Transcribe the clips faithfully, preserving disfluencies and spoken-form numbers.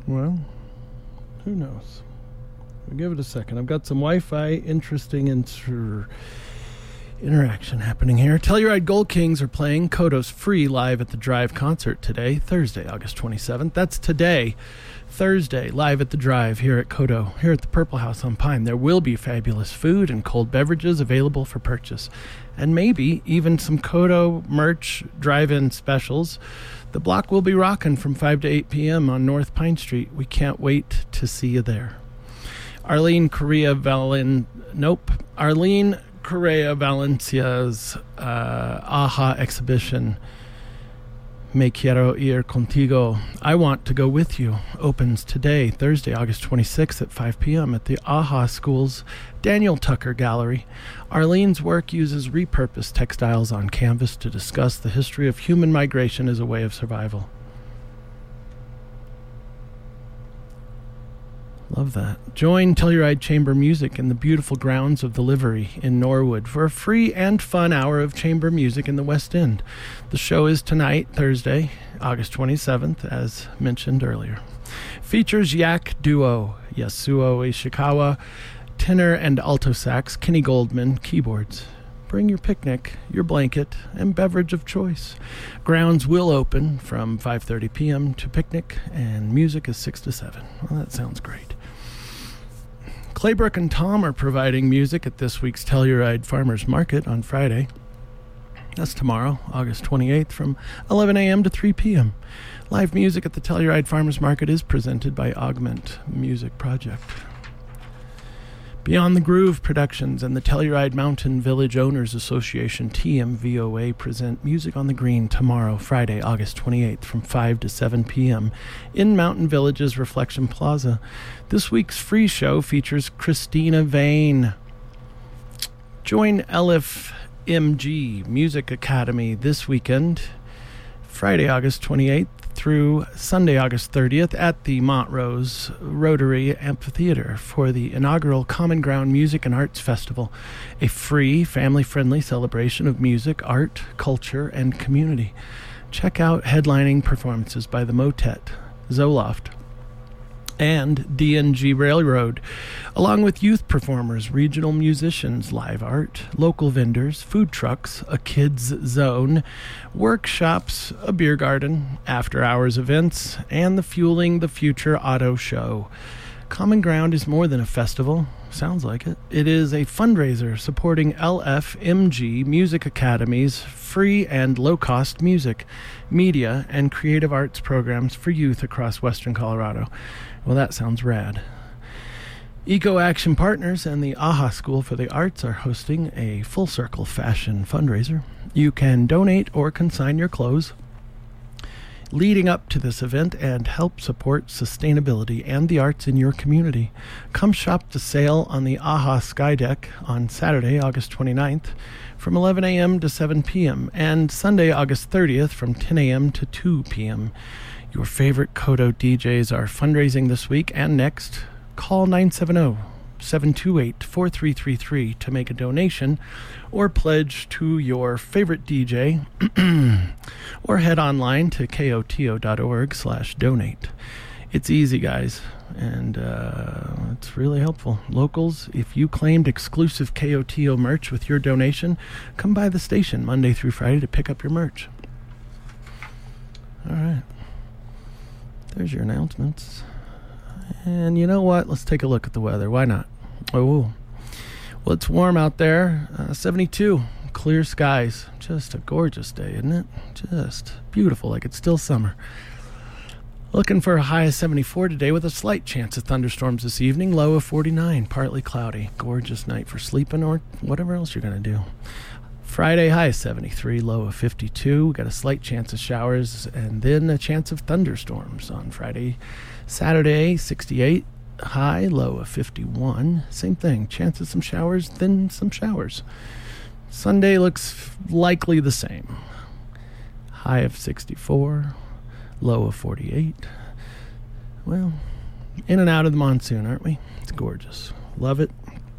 Well, who knows? We'll give it a second. I've got some Wi-Fi interesting inter- interaction happening here. Telluride Gold Kings are playing Kodos free live at the Drive concert today, Thursday, August twenty-seventh. That's today, Thursday, live at the Drive here at Kodo, here at the Purple House on Pine. There will be fabulous food and cold beverages available for purchase, and maybe even some Kodo merch drive-in specials. The block will be rocking from five to eight p.m. on North Pine Street. We can't wait to see you there. Arlene Correa Valen... Nope. Arlene Correa Valencia's uh, AHA exhibition, Me Quiero Ir Contigo, I Want to Go With You, opens today, Thursday, August twenty-sixth at five p.m. at the AHA School's Daniel Tucker Gallery. Arlene's work uses repurposed textiles on canvas to discuss the history of human migration as a way of survival. Love that. Join Telluride Chamber Music in the beautiful grounds of the Livery in Norwood for a free and fun hour of chamber music in the West End. The show is tonight, Thursday, August twenty-seventh, as mentioned earlier. Features Yak Duo, Yasuo Ishikawa, tenor and alto sax, Kenny Goldman, keyboards. Bring your picnic, your blanket, and beverage of choice. Grounds will open from five thirty p.m. to picnic, and music is six to seven. Well, that sounds great. Claybrook and Tom are providing music at this week's Telluride Farmers Market on Friday. That's tomorrow, August twenty-eighth, from eleven a.m. to three p.m. Live music at the Telluride Farmers Market is presented by Augment Music Project. Beyond the Groove Productions and the Telluride Mountain Village Owners Association, T M V O A, present Music on the Green tomorrow, Friday, August twenty-eighth, from five to seven p.m. in Mountain Village's Reflection Plaza. This week's free show features Christina Vane. Join L F M G Music Academy this weekend, Friday, August twenty-eighth, through Sunday, August thirtieth, at the Montrose Rotary Amphitheater for the inaugural Common Ground Music and Arts Festival, a free, family-friendly celebration of music, art, culture, and community. Check out headlining performances by the Motet, Zoloft, and D N G Railroad, along with youth performers, regional musicians, live art, local vendors, food trucks, a kids zone, workshops, a beer garden, after-hours events, and the Fueling the Future Auto Show. Common Ground is more than a festival. Sounds like it. It is a fundraiser supporting L F M G Music Academy's free and low-cost music, media, and creative arts programs for youth across Western Colorado. Well, that sounds rad. Eco Action Partners and the AHA School for the Arts are hosting a Full Circle Fashion fundraiser. You can donate or consign your clothes leading up to this event and help support sustainability and the arts in your community. Come shop the sale on the AHA Sky Deck on Saturday, August twenty-ninth from eleven a.m. to seven p.m. and Sunday, August thirtieth from ten a.m. to two p.m. Your favorite Kodo D Js are fundraising this week and next. Call nine seven zero, seven two eight, four three three three to make a donation or pledge to your favorite D J or head online to koto.org slash donate. It's easy, guys, and uh, it's really helpful. Locals, if you claimed exclusive K O T O merch with your donation, come by the station Monday through Friday to pick up your merch. All right. There's your announcements. And you know what? Let's take a look at the weather. Why not? Oh, well, it's warm out there. Uh, seventy-two. Clear skies. Just a gorgeous day, isn't it? Just beautiful, like it's still summer. Looking for a high of seventy-four today with a slight chance of thunderstorms this evening. Low of forty-nine. Partly cloudy. Gorgeous night for sleeping or whatever else you're going to do. Friday, high of seventy-three, low of fifty-two. We got a slight chance of showers and then a chance of thunderstorms on Friday. Saturday, sixty-eight, high, low of fifty-one. Same thing, chance of some showers, then some showers. Sunday looks likely the same. High of sixty-four, low of forty-eight. Well, in and out of the monsoon, aren't we? It's gorgeous. Love it.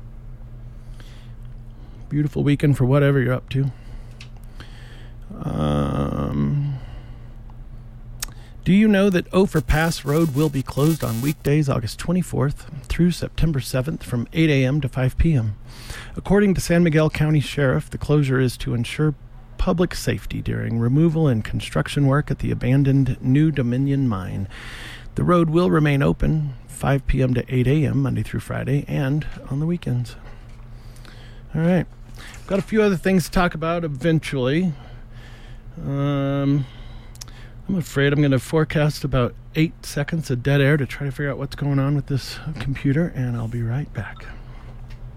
Beautiful weekend for whatever you're up to. Um, Do you know that Overpass Road will be closed on weekdays August twenty-fourth through September seventh from eight a.m. to five p.m.? According to San Miguel County Sheriff, the closure is to ensure public safety during removal and construction work at the abandoned New Dominion mine. The road will remain open five p.m. to eight a.m. Monday through Friday and on the weekends. All right. Got a few other things to talk about eventually. Um... I'm afraid I'm going to forecast about eight seconds of dead air to try to figure out what's going on with this computer, and I'll be right back.